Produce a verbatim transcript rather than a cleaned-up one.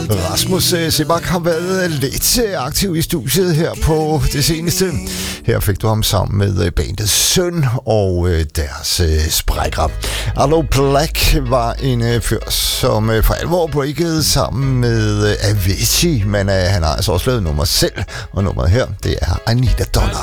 Rasmus Seebach har været lidt aktiv i studiet her på det seneste. Her fik du ham sammen med bandet Søn og deres sprækker. Arlo Black var en fyr, som for alvor breakede sammen med Avicii, men han har altså også lavet nummer selv, og nummeret her, det er I Need a Dollar.